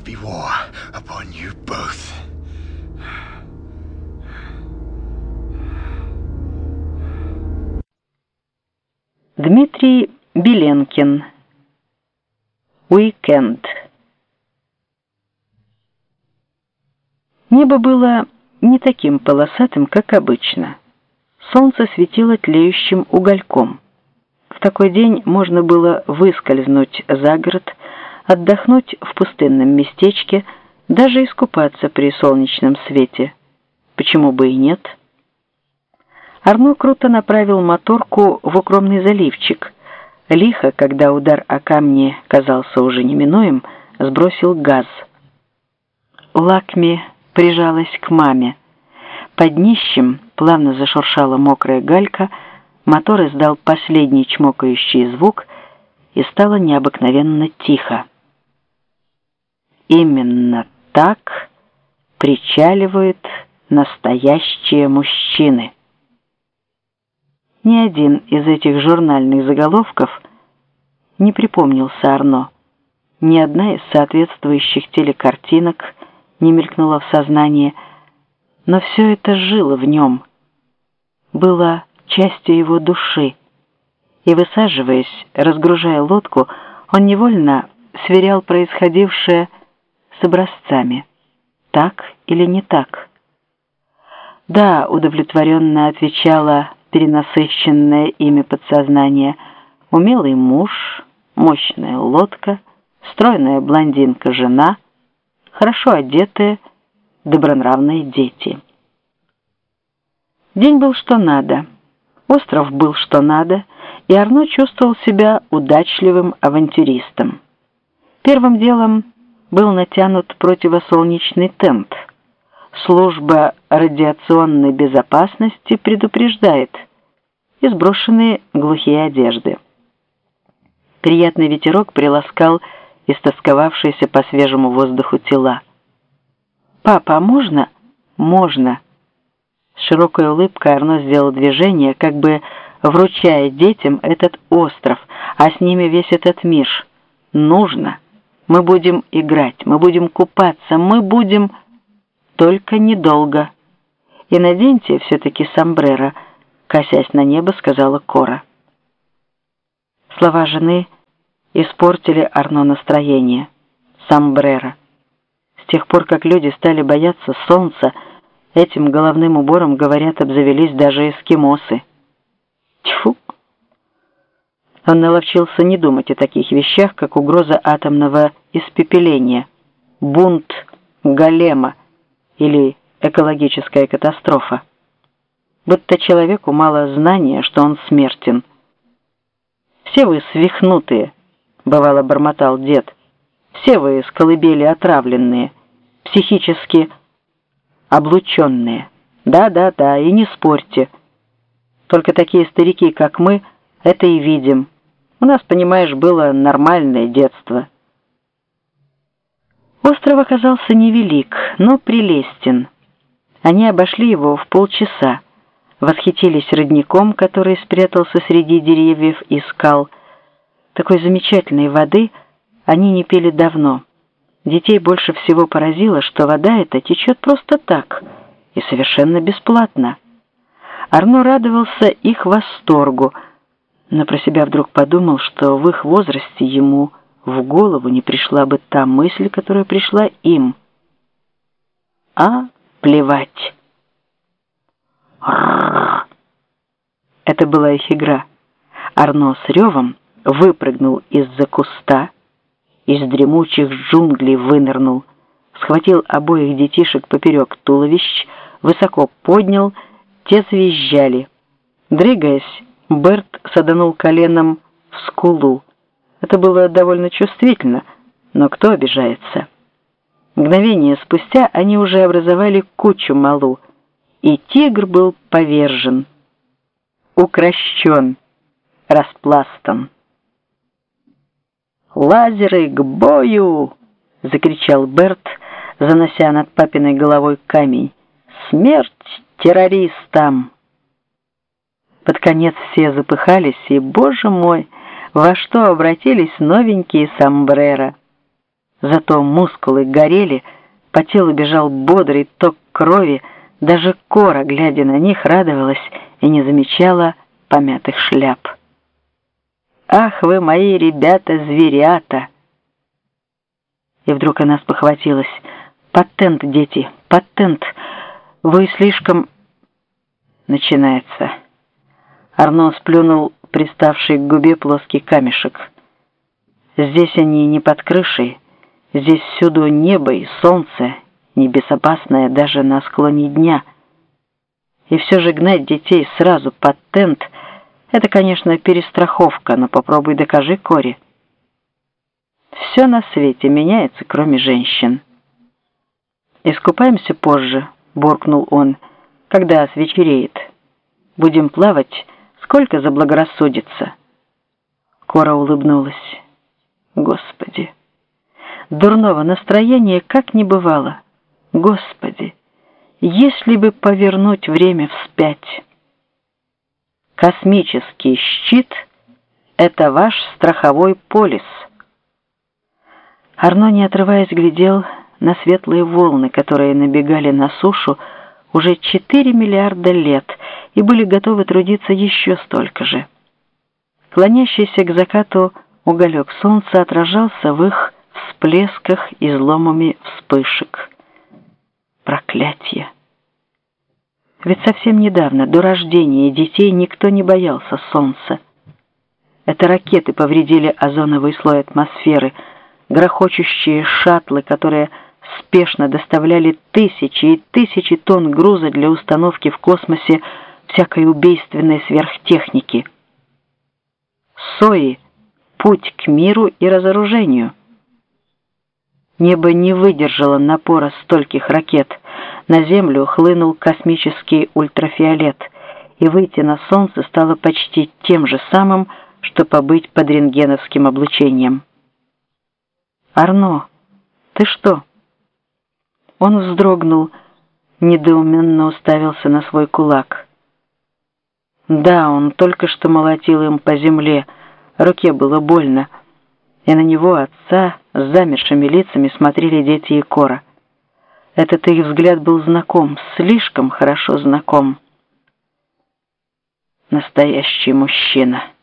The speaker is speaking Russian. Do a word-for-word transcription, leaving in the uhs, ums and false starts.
be war upon you both. Дмитрий Беленкин. Уикенд. Небо было не таким полосатым, как обычно. Солнце светило тлеющим угольком. В такой день можно было выскользнуть за город, отдохнуть в пустынном местечке, даже искупаться при солнечном свете. Почему бы и нет? Арно круто направил моторку в укромный заливчик. Лихо, когда удар о камни казался уже неминуем, сбросил газ. Лакми прижалась к маме. Под днищем плавно зашуршала мокрая галька, мотор издал последний чмокающий звук, и стало необыкновенно тихо. Именно так причаливают настоящие мужчины. Ни один из этих журнальных заголовков не припомнился Арно. Ни одна из соответствующих телекартинок не мелькнула в сознании, но все это жило в нем, было частью его души, и, высаживаясь, разгружая лодку, он невольно сверял происходившее с образцами. Так или не так? Да, удовлетворенно отвечала перенасыщенное ими подсознание: умелый муж, мощная лодка, стройная блондинка-жена, хорошо одетые, добронравные дети. День был что надо, остров был что надо, и Арно чувствовал себя удачливым авантюристом. Первым делом был натянут противосолнечный тент. Служба радиационной безопасности предупреждает: и сброшенные глухие одежды. Приятный ветерок приласкал истосковавшиеся по свежему воздуху тела. «Папа, а можно?» «Можно». С широкой улыбкой Арно сделал движение, как бы вручая детям этот остров, а с ними весь этот мир. «Нужно. Мы будем играть, мы будем купаться, мы будем...» «Только недолго. И наденьте все-таки сомбреро», — косясь на небо, сказала Кора. Слова жены испортили Арно настроение. Сомбреро. С тех пор, как люди стали бояться солнца, этим головным убором, говорят, обзавелись даже эскимосы. Тьфу! Он наловчился не думать о таких вещах, как угроза атомного испепеления, бунт голема или экологическая катастрофа. Будто человеку мало знания, что он смертен. «Все вы свихнутые», — бывало бормотал дед. «Все вы с колыбели отравленные, психически облученные. Да-да-да, и не спорьте. Только такие старики, как мы, это и видим. У нас, понимаешь, было нормальное детство». Остров оказался невелик, но прелестен. Они обошли его в полчаса, восхитились родником, который спрятался среди деревьев и скал. Такой замечательной воды они не пили давно. Детей больше всего поразило, что вода эта течет просто так и совершенно бесплатно. Арно радовался их восторгу, но про себя вдруг подумал, что в их возрасте ему в голову не пришла бы та мысль, которая пришла им. А плевать. Это была их игра. Арно с ревом выпрыгнул из-за куста, из дремучих джунглей вынырнул, схватил обоих детишек поперек туловищ, высоко поднял, те завизжали. Дрыгаясь, Берт саданул коленом в скулу. Это было довольно чувствительно, но кто обижается? Мгновение спустя они уже образовали кучу малу, и тигр был повержен, укрощен, распластан. «Лазеры к бою!» — закричал Берт, занося над папиной головой камень. «Смерть террористам!» Под конец все запыхались, и, боже мой, во что обратились новенькие сомбреро. Зато мускулы горели, по телу бежал бодрый ток крови, даже Кора, глядя на них, радовалась и не замечала помятых шляп. «Ах вы мои ребята-зверята!» И вдруг она спохватилась. «Патент, дети, патент! Вы слишком...» Начинается. Арно сплюнул приставший к губе плоский камешек. Здесь они не под крышей, здесь всюду небо и солнце, небезопасное даже на склоне дня. И все же гнать детей сразу под тент — это, конечно, перестраховка, но попробуй докажи, Кори. Все на свете меняется, кроме женщин. «Искупаемся позже», — буркнул он, — «когда свечереет. Будем плавать, сколько заблагорассудится». Кора улыбнулась. Господи! Дурного настроения как не бывало. Господи! Если бы повернуть время вспять. Космический щит — это ваш страховой полис. Арно, не отрываясь, глядел на светлые волны, которые набегали на сушу уже четыре миллиарда лет и были готовы трудиться еще столько же. Клонящийся к закату уголек солнца отражался в их всплесках изломами вспышек. Проклятье! Ведь совсем недавно, до рождения детей, никто не боялся солнца. Это ракеты повредили озоновый слой атмосферы, грохочущие шаттлы, которые спешно доставляли тысячи и тысячи тонн груза для установки в космосе всякой убийственной сверхтехники. Сои — путь к миру и разоружению. Небо не выдержало напора стольких ракет. На Землю хлынул космический ультрафиолет, и выйти на Солнце стало почти тем же самым, что побыть под рентгеновским облучением. «Арно, ты что?» Он вздрогнул, недоуменно уставился на свой кулак. Да, он только что молотил им по земле, руке было больно, и на него, отца, с замершими лицами смотрели дети и Кора. Этот их взгляд был знаком, слишком хорошо знаком. Настоящий мужчина.